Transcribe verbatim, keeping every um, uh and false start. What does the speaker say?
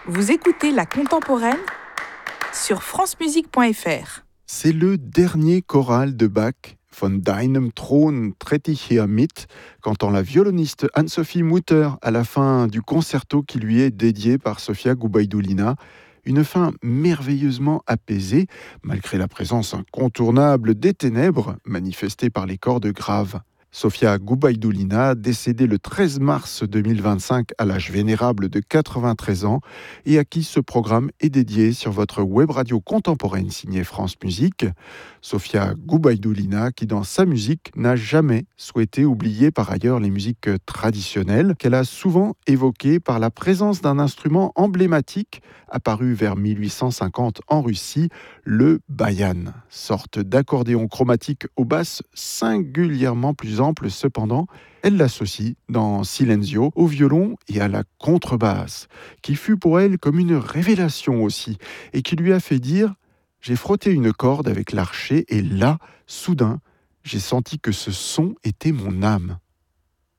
Vous écoutez La Contemporaine sur francemusique point f r. C'est le dernier choral de Bach, Von deinem Thron tritt ich hier mit, qu'entend la violoniste Anne-Sophie Mutter à la fin du concerto qui lui est dédié par Sofia Gubaidulina. Une fin merveilleusement apaisée, malgré la présence incontournable des ténèbres manifestées par les cordes graves. Sofia Gubaidulina, décédée le treize mars deux mille vingt-cinq à l'âge vénérable de quatre-vingt-treize ans, et à qui ce programme est dédié sur votre web radio contemporaine signée France Musique. Sofia Gubaidulina, qui dans sa musique n'a jamais souhaité oublier par ailleurs les musiques traditionnelles, qu'elle a souvent évoquées par la présence d'un instrument emblématique apparu vers mille huit cent cinquante en Russie, le bayan, sorte d'accordéon chromatique aux basses singulièrement plus ample cependant. Elle l'associe dans Silenzio au violon et à la contrebasse, qui fut pour elle comme une révélation aussi, et qui lui a fait dire « J'ai frotté une corde avec l'archet et là, soudain, j'ai senti que ce son était mon âme ».